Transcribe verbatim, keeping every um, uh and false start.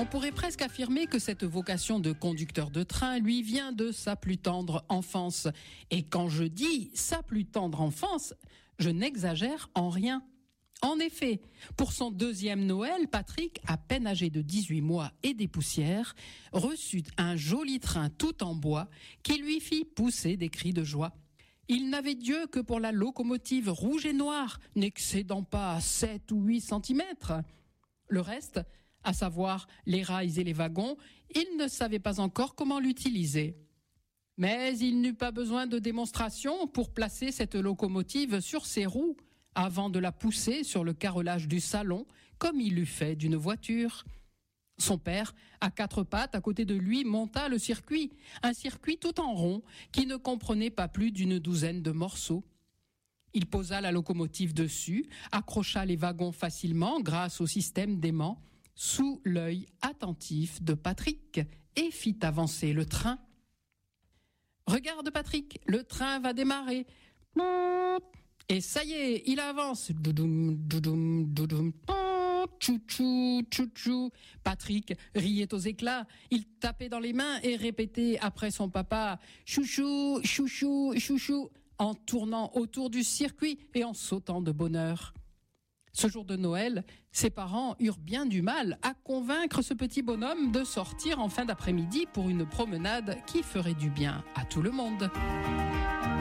On pourrait presque affirmer que cette vocation de conducteur de train lui vient de sa plus tendre enfance. Et quand je dis sa plus tendre enfance, je n'exagère en rien. En effet, pour son deuxième Noël, Patrick, à peine âgé de dix-huit mois et des poussières, reçut un joli train tout en bois qui lui fit pousser des cris de joie. Il n'avait Dieu que pour la locomotive rouge et noire, n'excédant pas sept ou huit centimètres. Le reste, à savoir les rails et les wagons, il ne savait pas encore comment l'utiliser. Mais il n'eut pas besoin de démonstration pour placer cette locomotive sur ses roues, avant de la pousser sur le carrelage du salon, comme il l'eût fait d'une voiture. Son père, à quatre pattes à côté de lui, monta le circuit, un circuit tout en rond, qui ne comprenait pas plus d'une douzaine de morceaux. Il posa la locomotive dessus, accrocha les wagons facilement grâce au système d'aimant, sous l'œil attentif de Patrick, et fit avancer le train. « Regarde Patrick, le train va démarrer. » Et ça y est, il avance. Doudoum, doudoum, doudoum. Tchou-tchou, tchou-tchou. Patrick riait aux éclats. Il tapait dans les mains et répétait après son papa « Chouchou, chouchou, chouchou » en tournant autour du circuit et en sautant de bonheur. Ce jour de Noël, ses parents eurent bien du mal à convaincre ce petit bonhomme de sortir en fin d'après-midi pour une promenade qui ferait du bien à tout le monde.